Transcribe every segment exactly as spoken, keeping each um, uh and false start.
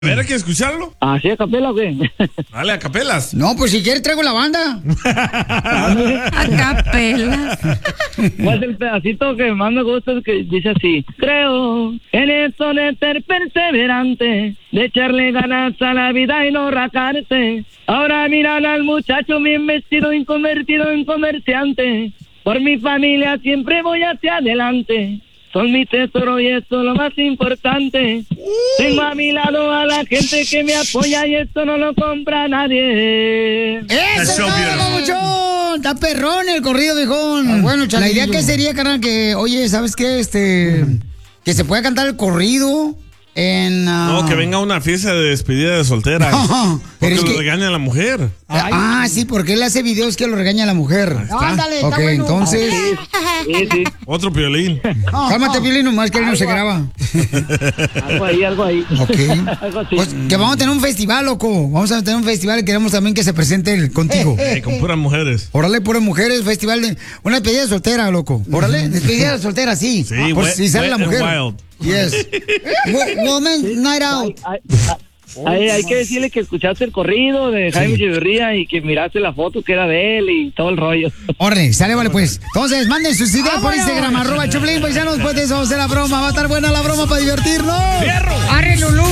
A ver, hay que escucharlo. ¿Ah, sí, a capela o qué? Dale, a capelas. No, pues si quieres traigo la banda. A capelas. Pues el pedacito que más me gusta es que dice así: creo en eso de ser perseverante, de echarle ganas a la vida y no racarte. Ahora miran al muchacho bien vestido y convertido en comerciante. Por mi familia siempre voy hacia adelante. Son mi tesoro y esto es lo más importante. Tengo a mi lado a la gente que me apoya y esto no lo compra nadie. ¡Eso es mucho! Está perrón el corrido, viejón. Ah, bueno, la idea que sería, carnal, que, oye, ¿sabes qué? Este, que se pueda cantar el corrido en... Uh... No, que venga una fiesta de despedida de soltera. No, porque lo que... regaña a la mujer. Ah, sí, porque él hace videos que lo regaña a la mujer. No, ándale, ok, está bueno. Entonces... Sí, sí. Otro Piolín. No, cálmate, Piolín, nomás que él no se graba. Algo ahí, algo ahí. Ok. Algo así. Pues que vamos a tener un festival, loco. Vamos a tener un festival y queremos también que se presente el, contigo. Eh, con puras mujeres. Órale, puras mujeres, festival de... Una despedida soltera, loco. Órale, despedida soltera, sí. Sí, por wet, si sale la mujer. Wild. Yes. Woman Night Out. Ay, ay, ay, hay que decirle que escuchaste el corrido de Jaime Sí. Echeverría y que miraste la foto que era de él y todo el rollo. Órale, sale, vale, pues. Entonces, manden sus ideas por Instagram, arroba Choplin, paisanos, pues de eso vamos a hacer la broma. Va a estar buena la broma para divertirnos. ¡Fierro! ¡Arre, Lulú!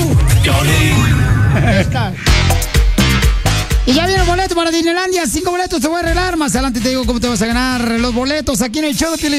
Y ya viene el boleto para Disneylandia. Cinco boletos te voy a arreglar. Más adelante te digo cómo te vas a ganar los boletos aquí en el show de Piolín.